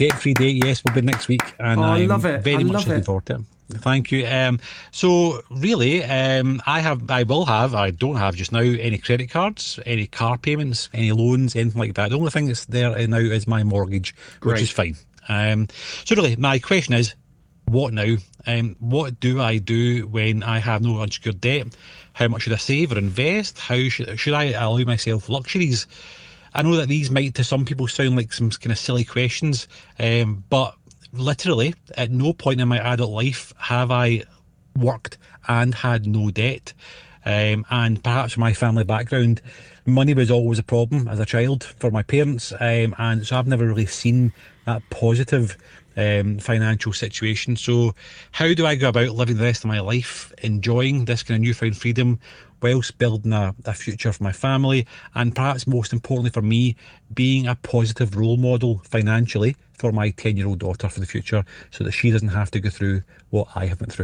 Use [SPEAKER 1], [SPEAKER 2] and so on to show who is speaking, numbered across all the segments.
[SPEAKER 1] Debt-free day, yes, will be next week, and
[SPEAKER 2] Oh, I
[SPEAKER 1] I'm
[SPEAKER 2] love it.
[SPEAKER 1] very
[SPEAKER 2] I
[SPEAKER 1] much
[SPEAKER 2] love
[SPEAKER 1] looking
[SPEAKER 2] it.
[SPEAKER 1] forward to it. Thank you. So really, I will have, I don't have just now any credit cards, any car payments, any loans, anything like that. The only thing that's there now is my mortgage, which is
[SPEAKER 2] Great.
[SPEAKER 1] fine. So really, my question is, what now? What do I do when I have no unsecured debt? How much should I save or invest? How should I allow myself luxuries? I know that these might to some people sound like some kind of silly questions, but literally at no point in my adult life have I worked and had no debt. And perhaps from my family background, money was always a problem as a child for my parents, and so I've never really seen that positive financial situation. So, how do I go about living the rest of my life, enjoying this kind of newfound freedom, whilst building a future for my family, and perhaps most importantly for me, being a positive role model financially for my 10-year-old daughter for the future, so that she doesn't have to go through what I have went through?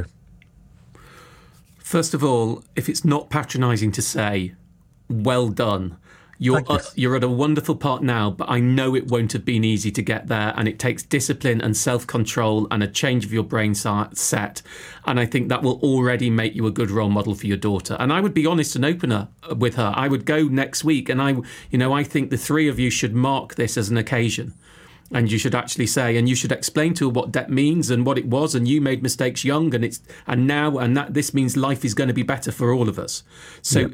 [SPEAKER 2] First of all, if it's not patronising to say, well done.
[SPEAKER 1] Thank you.
[SPEAKER 2] You're at a wonderful part now, but I know it won't have been easy to get there, and it takes discipline and self-control and a change of your brain set. And I think that will already make you a good role model for your daughter. And I would be honest and open with her. I would go next week, and I think the three of you should mark this as an occasion. And you should actually say, and you should explain to her what debt means and what it was, and you made mistakes young, and that this means life is going to be better for all of us. So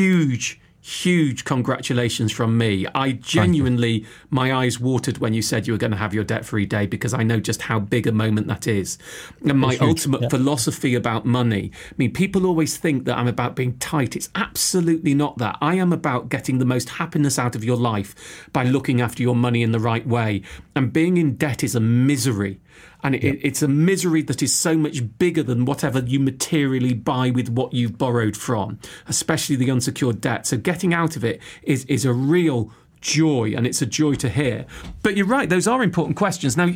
[SPEAKER 2] huge congratulations from me. I genuinely, my eyes watered when you said you were going to have your debt-free day, because I know just how big a moment that is. And my ultimate philosophy about money, I mean, people always think that I'm about being tight. It's absolutely not that. I am about getting the most happiness out of your life by looking after your money in the right way. And being in debt is a misery. And it's a misery that is so much bigger than whatever you materially buy with what you've borrowed from, especially the unsecured debt. So getting out of it is a real joy, and it's a joy to hear. But you're right, those are important questions. Now,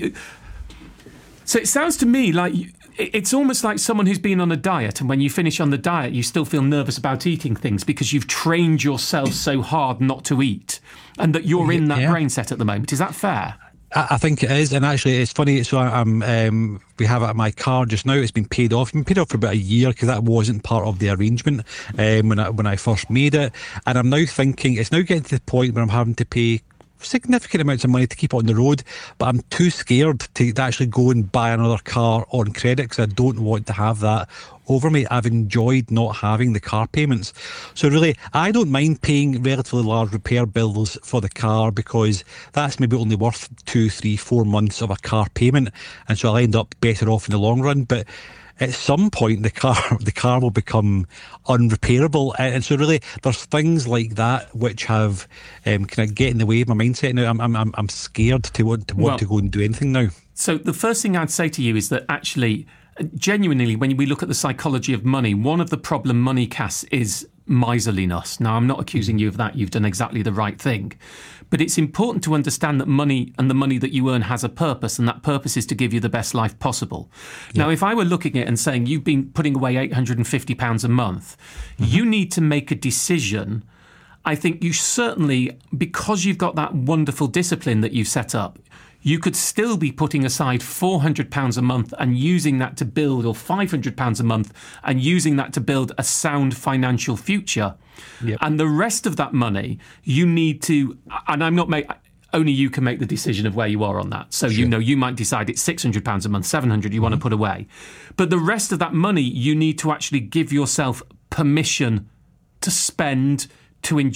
[SPEAKER 2] so it sounds to me like it's almost like someone who's been on a diet, and when you finish on the diet, you still feel nervous about eating things because you've trained yourself so hard not to eat, and that you're in that brain set at the moment. Is that fair?
[SPEAKER 1] I think it is, and actually it's funny. So we have it at my car just now. It's been paid off. It's been paid off for about a year, because that wasn't part of the arrangement when I first made it. And I'm now thinking it's now getting to the point where I'm having to pay significant amounts of money to keep it on the road, but I'm too scared to actually go and buy another car on credit, because I don't want to have that over me. I've enjoyed not having the car payments. So really, I don't mind paying relatively large repair bills for the car, because that's maybe only worth 2, 3, 4 months of a car payment, and so I'll end up better off in the long run. But at some point, the car will become unrepairable, and so really, there's things like that which have kind of get in the way of my mindset now. I'm scared to want to go and do anything now.
[SPEAKER 2] So the first thing I'd say to you is that actually, genuinely, when we look at the psychology of money, one of the problem money casts is miserliness. Now, I'm not accusing you of that. You've done exactly the right thing. But it's important to understand that money and the money that you earn has a purpose, and that purpose is to give you the best life possible. Now, if I were looking at it and saying you've been putting away £850 a month, you need to make a decision. I think you certainly, because you've got that wonderful discipline that you've set up, you could still be putting aside £400 a month and using that to build, or £500 a month and using that to build a sound financial future. Yep. And the rest of that money, you need to, and only you can make the decision of where you are on that. So,
[SPEAKER 1] Sure.
[SPEAKER 2] you might decide it's £600 a month, £700 you want to put away. But the rest of that money, you need to actually give yourself permission to spend, to enjoy.